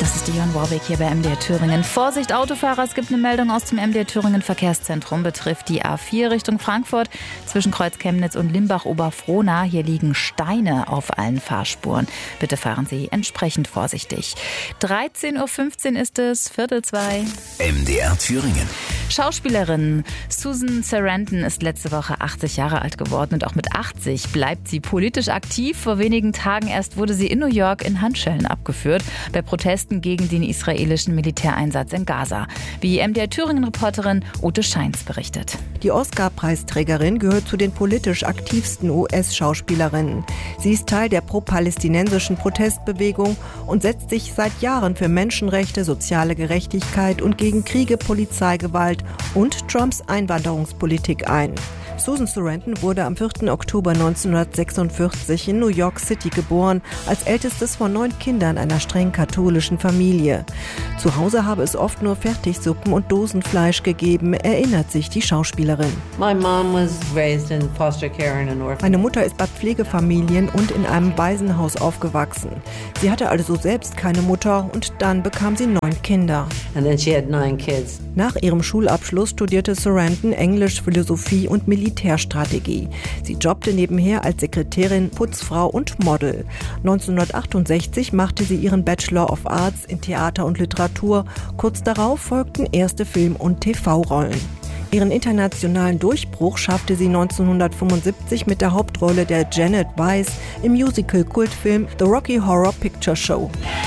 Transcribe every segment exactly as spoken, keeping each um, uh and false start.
Das ist Dion Warwick hier bei M D R Thüringen. Vorsicht Autofahrer, es gibt eine Meldung aus dem M D R Thüringen Verkehrszentrum, betrifft die A vier Richtung Frankfurt zwischen Kreuz Chemnitz und Limbach-Oberfrohna. Hier liegen Steine auf allen Fahrspuren. Bitte fahren Sie entsprechend vorsichtig. dreizehn Uhr fünfzehn ist es, Viertel zwei. M D R Thüringen. Schauspielerin Susan Sarandon ist letzte Woche achtzig Jahre alt geworden und auch mit achtzig bleibt sie politisch aktiv. Vor wenigen Tagen erst wurde sie in New York in Handschellen abgeführt bei Protesten gegen den israelischen Militäreinsatz in Gaza. Wie M D R Thüringen-Reporterin Ute Scheins berichtet. Die Oscar-Preisträgerin gehört zu den politisch aktivsten U S-Schauspielerinnen. Sie ist Teil der pro-palästinensischen Protestbewegung und setzt sich seit Jahren für Menschenrechte, soziale Gerechtigkeit und gegen Kriege, Polizeigewalt und Trumps Einwanderungspolitik ein. Susan Sarandon wurde am vierten Oktober neunzehnhundertsechsundvierzig in New York City geboren, als ältestes von neun Kindern einer streng katholischen Familie. Zu Hause habe es oft nur Fertigsuppen und Dosenfleisch gegeben, erinnert sich die Schauspielerin. My mom was raised in foster care in an orphanage. Meine Mutter ist bei Pflegefamilien und in einem Waisenhaus aufgewachsen. Sie hatte also selbst keine Mutter und dann bekam sie neun Kinder. And then she had nine kids. Nach ihrem Schulabschluss studierte Sarandon Englisch, Philosophie und Militärstrategie. Sie jobbte nebenher als Sekretärin, Putzfrau und Model. neunzehnhundertachtundsechzig machte sie ihren Bachelor of Arts in Theater und Literatur. Kurz darauf folgten erste Film- und T V-Rollen. Ihren internationalen Durchbruch schaffte sie neunzehnhundertfünfundsiebzig mit der Hauptrolle der Janet Weiss im Musical-Kultfilm The Rocky Horror Picture Show.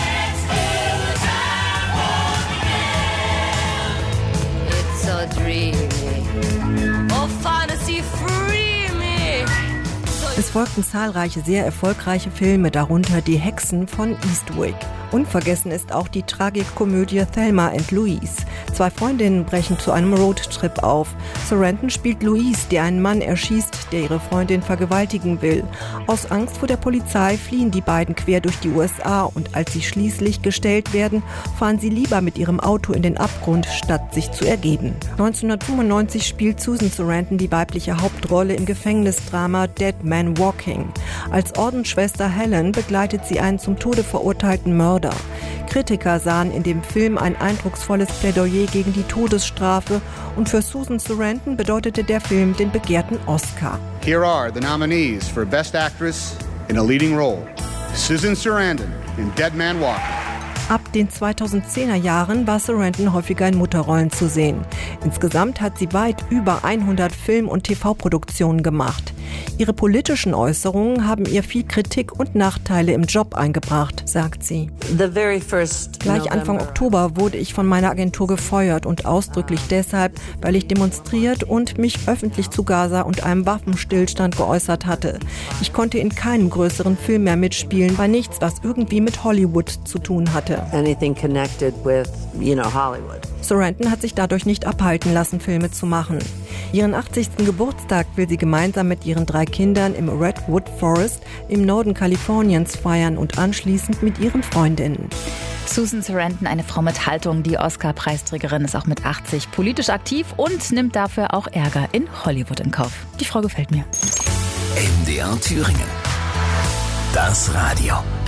Es folgten zahlreiche sehr erfolgreiche Filme, darunter Die Hexen von Eastwick. Unvergessen ist auch die Tragikkomödie Thelma and Louise. Zwei Freundinnen brechen zu einem Roadtrip auf. Sarandon spielt Louise, die einen Mann erschießt, der ihre Freundin vergewaltigen will. Aus Angst vor der Polizei fliehen die beiden quer durch die U S A und als sie schließlich gestellt werden, fahren sie lieber mit ihrem Auto in den Abgrund, statt sich zu ergeben. neunzehnhundertfünfundneunzig spielt Susan Sarandon die weibliche Hauptrolle im Gefängnisdrama Dead Man Walking. Als Ordensschwester Helen begleitet sie einen zum Tode verurteilten Mörder. Kritiker sahen in dem Film ein eindrucksvolles Plädoyer gegen die Todesstrafe und für Susan Sarandon bedeutete der Film den begehrten Oscar. Here are the nominees for Best Actress in a Leading Role. Susan Sarandon in Dead Man Walking. Ab den zweitausendzehner Jahren war Sarandon häufiger in Mutterrollen zu sehen. Insgesamt hat sie weit über hundert Film- und T V-Produktionen gemacht. Ihre politischen Äußerungen haben ihr viel Kritik und Nachteile im Job eingebracht, sagt sie. The very first Gleich Anfang Oktober wurde ich von meiner Agentur gefeuert und ausdrücklich deshalb, weil ich demonstriert und mich öffentlich zu Gaza und einem Waffenstillstand geäußert hatte. Ich konnte in keinem größeren Film mehr mitspielen, bei nichts, was irgendwie mit Hollywood zu tun hatte. Anything connected with, you know, Hollywood. Sarandon hat sich dadurch nicht abhalten lassen, Filme zu machen. Ihren achtzigsten Geburtstag will sie gemeinsam mit ihren drei Kindern im Redwood Forest im Norden Kaliforniens feiern und anschließend mit ihren Freundinnen. Susan Sarandon, eine Frau mit Haltung, die Oscar-Preisträgerin, ist auch mit achtzig politisch aktiv und nimmt dafür auch Ärger in Hollywood in Kauf. Die Frau gefällt mir. M D R Thüringen. Das Radio.